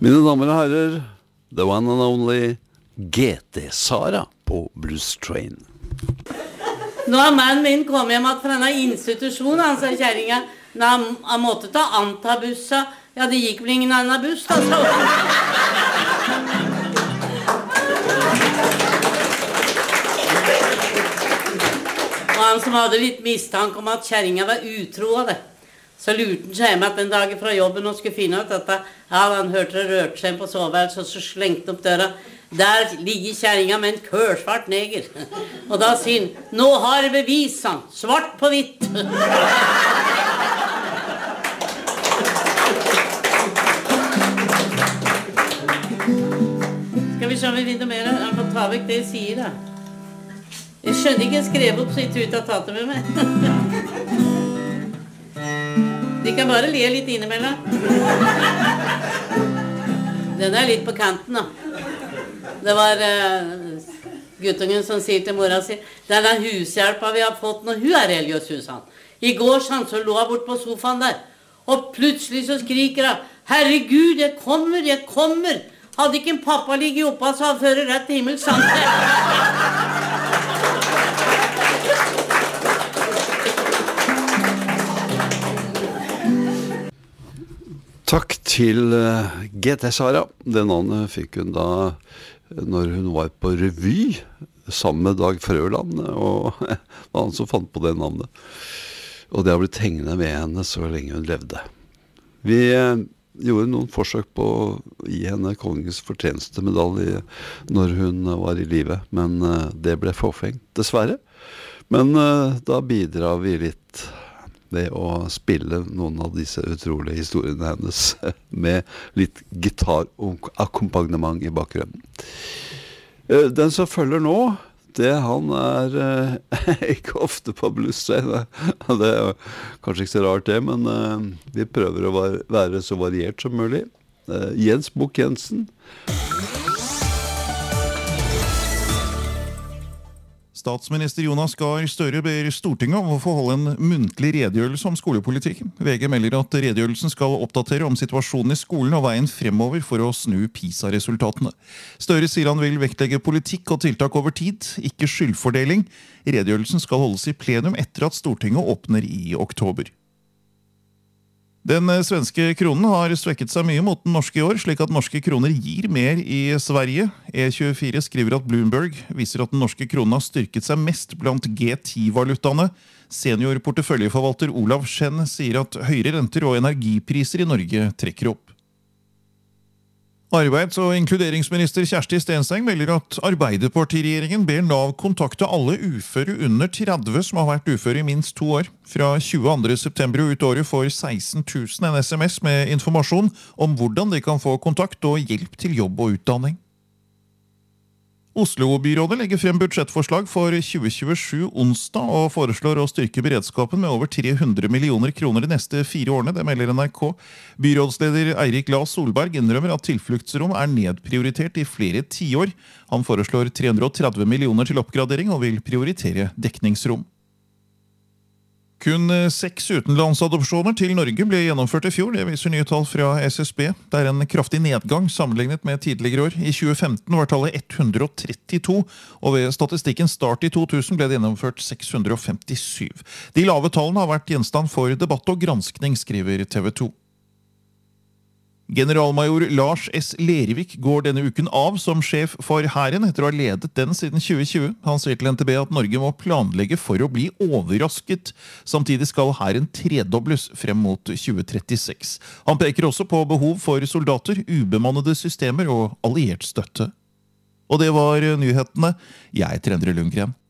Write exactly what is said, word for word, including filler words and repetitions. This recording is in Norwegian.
Mine damer og herrer, the one and only G T Sara på Blues Train. Nå har mannen min kommet hjem fra denne institusjonen, han sa kjæringa. Nå han, han måtte ta antabussa. Ja, det gikk vel ingen annen buss, altså. Og han som hadde litt mistanke om at kjæringa var utro av det. Så lurte han seg hjemme at den dagen fra jobben og skulle finne ut at ja, han hørte det rørte seg på soveværelset, så slengte opp døra. Der ligger kjæringa med en kørsvart neger. Og da sier han, nå har jeg bevis, han. Svart på hvitt. Skal vi se om vi vinner mer? Han får ta vekk det jeg sier, da. Jeg skjønner ikke jeg skrev opp så jeg tror ikke at tatt det med meg. De kan bare le litt innimellom. Den er litt på kanten, da. Det var uh, guttungen som sier til mora si, denne hushjelpa vi har fått når hun er religiøs, hus han. I går sånn, så lå hun bort på sofaen der, og plutselig så skriker hun, herregud, jeg kommer, jeg kommer. Hadde ikke en pappa ligget oppe, så han fører rett til himmel, sant? Takk til uh, G T Sara. Det navnet fikk hun da når hun var på revy sammen med Dag Frøland, og det var han som fant på det navnet. Og det har blitt hengende ved henne så lenge hun levde. Vi uh, gjorde noen forsøk på å gi henne kongens fortjenestemedalje når hun var i livet, men uh, det ble forfengt, dessverre. Men uh, da bidrar vi litt ved å spille noen av disse utrolige historiene hennes med litt gitarakkompagnement i bakgrunnen. Den som følger nå, det han er eh, ikke ofte på Blues Train. Det er kanskje ikke så rart det, men eh, vi prøver å være, være så variert som mulig. Eh, Jens Bukk Jensen. Statsminister Jonas Gahr Støre ber Stortinget om å få holde en muntlig redegjørelse om skolepolitikken. V G melder at redegjørelsen skal oppdatere om situasjonen i skolen og veien fremover for å snu PISA-resultatene. Støre sier han vil vektlegge politikk og tiltak over tid, ikke skyldfordeling. Redegjørelsen skal holdes i plenum etter at Stortinget åpner i oktober. Den svenske kronen har svekket seg mye mot den norske i år, slik at norske kroner gir mer i Sverige. E tjuefire skriver at Bloomberg viser at den norske kronen har styrket seg mest blant G ti-valutaene. Senior porteføljeforvalter Olav Schenn sier at høyere renter og energipriser i Norge trekker opp. Arbeids- og inkluderingsminister Kjersti Stenseng melder at Arbeiderpartiregjeringen ber Nav kontakte alle uføre under tretti som har vært uføre i minst to år. Fra tjueandre september og ut året får seksten tusen en S M S med informasjon om hvordan de kan få kontakt og hjelp til jobb og utdanning. Oslo-byrådet legger frem budsjettforslag for tjue tjuesju onsdag og foreslår å styrke beredskapen med over tre hundre millioner kroner de neste fire årene, det melder N R K. Byrådsleder Eirik Laas Solberg innrømmer at tilfluktsrom er nedprioritert i flere tiår. Han foreslår tre hundre og tretti millioner til oppgradering og vil prioritere dekningsrom. Kun seks utenlandsadopsjoner til Norge ble gjennomført i fjor, det viser nye tall fra S S B. Det er en kraftig nedgang sammenlignet med tidligere år. I tjue femten var tallet ett hundre og trettito, og ved statistikken start i to tusen ble det gjennomført seks hundre og femtisyv. De lave tallene har vært gjenstand for debatt og granskning, skriver T V to. Generalmajor Lars S. Lervik går denne uken av som sjef for hæren etter å ha ledet den siden tjue tjue. Han sier til N T B at Norge må planlegge for å bli overrasket. Samtidig skal hæren tredobles frem mot tjue trettiseks. Han peker også på behov for soldater, ubemannede systemer og alliert støtte. Og det var nyhetene. Jeg heter Endre Lundgren.